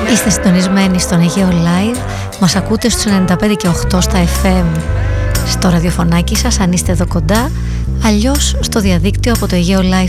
Είστε συντονισμένοι στον Αιγαίο Live. Μας ακούτε στους 95 και 8 στα FM στο ραδιοφωνάκι σας, αν είστε εδώ κοντά. Αλλιώς στο διαδίκτυο από το Αιγαίο Live